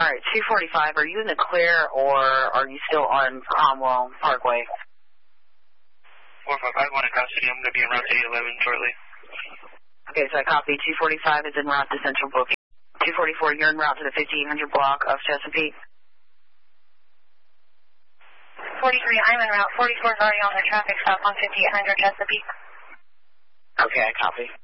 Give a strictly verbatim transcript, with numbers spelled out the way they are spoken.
All right, two forty-five, are you in the clear or are you still on Cromwell Parkway? four five five, one across city. I'm going to be en route to eight eleven shortly. Okay, so I copy. two forty-five is en route to Central Booking. two forty-four, you're en route to the fifteen hundred block of Chesapeake. forty-three, I'm en route. forty-four is already on the traffic stop on fifty-eight hundred Chesapeake. Okay, I copy.